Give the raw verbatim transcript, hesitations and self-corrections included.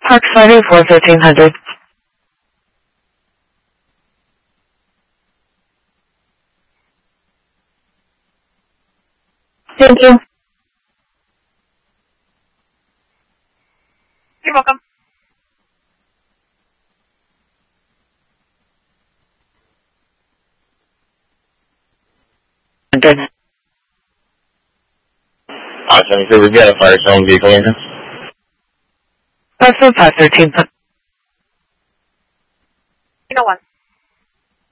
Park Friday for fifteen hundred. Thank you. You're welcome. Good. Awesome. So we've got a Firestone vehicle in. Five four five thirteen. You know what?